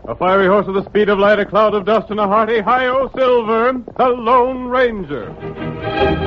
A fiery horse with the speed of light, a cloud of dust, and a hearty Hi-Yo Silver, the Lone Ranger.